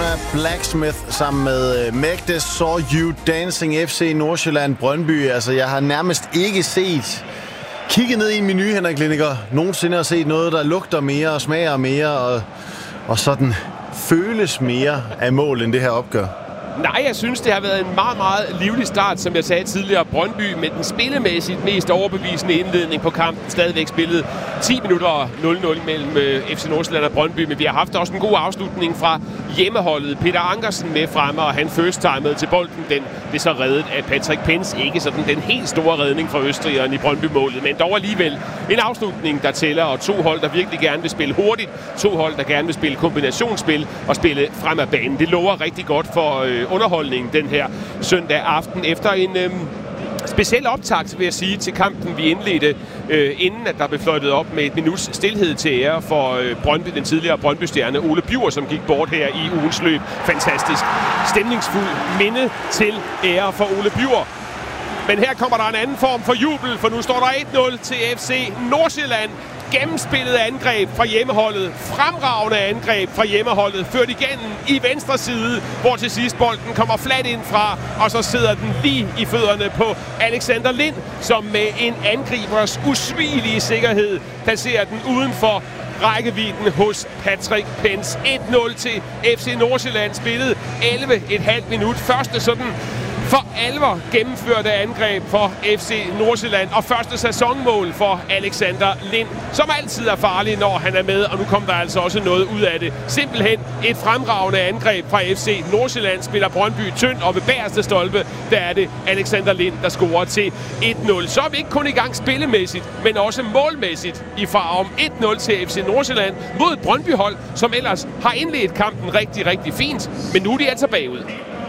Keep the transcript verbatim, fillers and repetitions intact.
Fiona Blacksmith sammen med Magda Saw You Dancing F C Nordsjælland Brøndby. Altså, jeg har nærmest ikke set, kigget ned i en menu, Henrik Lindiger, nogensinde har set noget, der lugter mere og smager mere og, og sådan føles mere af mål end det her opgør. Nej, jeg synes, det har været en meget, meget livlig start, som jeg sagde tidligere. Brøndby med den spillemæssigt mest overbevisende indledning på kampen. Stadigvæk spillet ti minutter nul nul mellem F C Nordsjælland og Brøndby, men vi har haft også en god afslutning fra hjemmeholdet. Peter Ankersen med fremme, og han first-timede til bolden. Den blev så reddet af Patrick Pence. Ikke sådan den helt store redning fra østrigeren i Brøndby-målet, men dog alligevel en afslutning, der tæller, og to hold, der virkelig gerne vil spille hurtigt. To hold, der gerne vil spille kombinationsspil og spille frem af banen. Det lover rigtig godt for øh, underholdningen den her søndag aften efter en øh, speciel optakt, vil jeg sige, til kampen, vi indledte, øh, inden at der blev fløjtet op med et minuts stilhed til ære for øh, Brøndby, den tidligere Brøndby-stjerne Ole Bjur, som gik bort her i ugens løb. Fantastisk stemningsfuld minde til ære for Ole Bjur. Men her kommer der en anden form for jubel, for nu står der et nul til F C Nordsjælland. Gennemspillet angreb fra hjemmeholdet. Fremragende angreb fra hjemmeholdet. Ført igennem i venstre side, hvor til sidst bolden kommer flat ind fra, og så sidder den lige i fødderne på Alexander Lind, som med en angribers usvigelige sikkerhed placerer den uden for rækkevidden hos Patrick Pence. et nul til F C Nordsjælland. Spillet elleve komma fem minut. Første sådan for alvor gennemførte angreb for F C Nordsjælland, og første sæsonmål for Alexander Lind, som altid er farlig, når han er med, og nu kom der altså også noget ud af det. Simpelthen et fremragende angreb fra F C Nordsjælland, spiller Brøndby tynd, og ved bagerste stolpe, der er det Alexander Lind, der scorer til et nul. Så er vi ikke kun i gang spillemæssigt, men også målmæssigt i far om et nul til F C Nordsjælland mod et Brøndby-hold, som ellers har indledt kampen rigtig, rigtig fint, men nu er de altså bagud.